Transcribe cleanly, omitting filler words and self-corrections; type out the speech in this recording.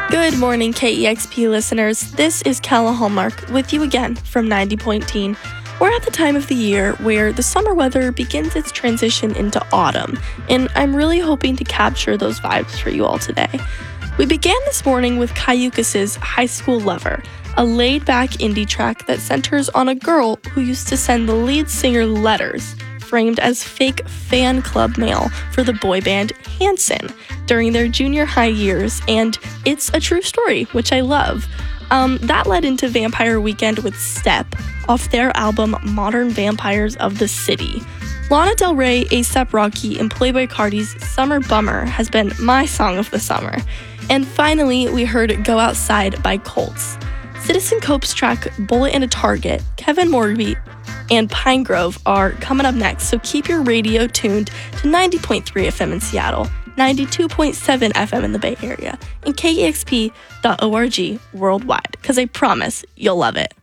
Good morning, KEXP listeners. This is Kala Hallmark with you again from 90.teen. We're at the time of the year where the summer weather begins its transition into autumn, and I'm really hoping to capture those vibes for you all today. We began this morning with Cayucas' High School Lover, a laid-back indie track that centers on a girl who used to send the lead singer letters framed as fake fan club mail for the boy band Hanson during their junior high years, and it's a true story, which I love. That led into Vampire Weekend with Step off their album Modern Vampires of the City. Lana Del Rey, A$AP Rocky, and Playboi Carti's Summer Bummer has been my song of the summer. And finally, we heard Go Outside by Colts. Citizen Cope's track Bullet in a Target, Kevin Morby, and Pine Grove are coming up next, so keep your radio tuned to 90.3 FM in Seattle, 92.7 FM in the Bay Area, and KEXP.org worldwide, because I promise you'll love it.